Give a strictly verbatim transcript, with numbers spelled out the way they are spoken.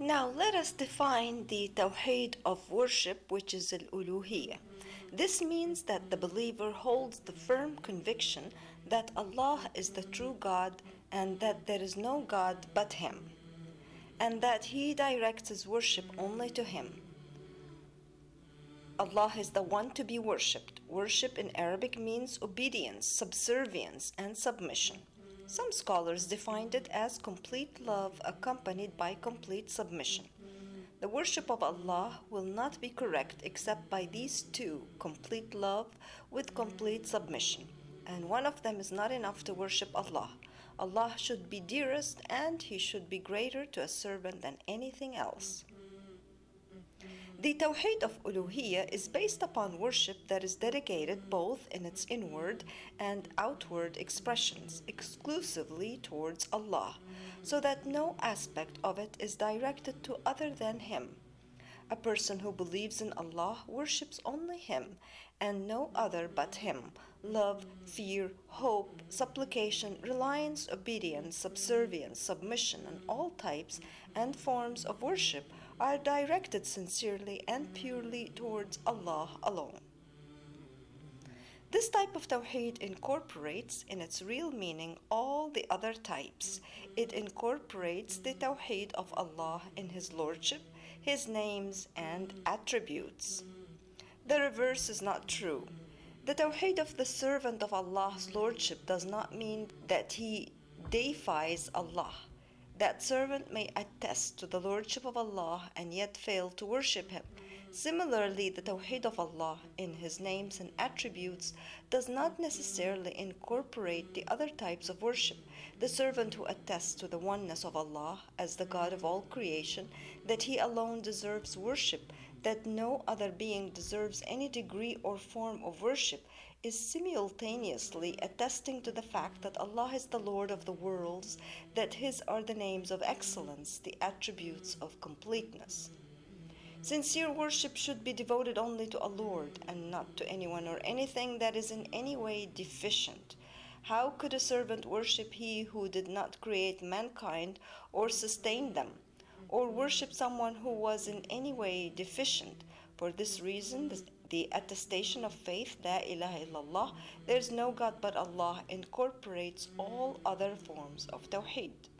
Now let us define the Tawheed of worship, which is al-uluhiyya. This means that the believer holds the firm conviction that Allah is the true God and that there is no God but Him, and that He directs His worship only to Him. Allah is the one to be worshipped. Worship in Arabic means obedience, subservience, and submission. Some scholars defined it as complete love accompanied by complete submission. The worship of Allah will not be correct except by these two, complete love with complete submission. And one of them is not enough to worship Allah. Allah should be dearest and He should be greater to a servant than anything else. The Tawheed of Uluhiyya is based upon worship that is dedicated both in its inward and outward expressions exclusively towards Allah, so that no aspect of it is directed to other than Him. A person who believes in Allah worships only Him and no other but Him. Love, fear, hope, supplication, reliance, obedience, subservience, submission, and all types and forms of worship are directed sincerely and purely towards Allah alone. This type of Tawheed incorporates in its real meaning all the other types. It incorporates the Tawheed of Allah in His Lordship, His names, and attributes. The reverse is not true. The Tawheed of the servant of Allah's Lordship does not mean that he deifies Allah. That servant may attest to the Lordship of Allah and yet fail to worship Him. Similarly, the Tawheed of Allah in His names and attributes does not necessarily incorporate the other types of worship. The servant who attests to the oneness of Allah as the God of all creation, that He alone deserves worship, that no other being deserves any degree or form of worship, is simultaneously attesting to the fact that Allah is the Lord of the worlds, that His are the names of excellence, the attributes of completeness. Sincere worship should be devoted only to a Lord and not to anyone or anything that is in any way deficient. How could a servant worship He who did not create mankind or sustain them, or worship someone who was in any way deficient? For this reason, the attestation of faith, La ilaha illallah, there is no God but Allah, incorporates all other forms of Tawheed.